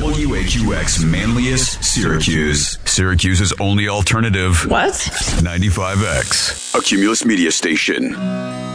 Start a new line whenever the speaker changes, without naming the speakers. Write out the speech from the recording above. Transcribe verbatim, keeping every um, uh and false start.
W A Q X Manlius, Syracuse. Syracuse's only alternative.
What?
ninety-five X, a Cumulus media station.